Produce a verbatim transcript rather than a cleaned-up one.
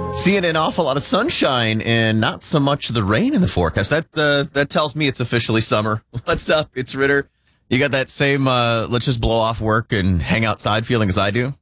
Seeing an awful lot of sunshine and not so much the rain in the forecast. That uh, that tells me it's officially summer. What's up? It's Ritter. You got that same uh, let's just blow off work and hang outside feeling as I do?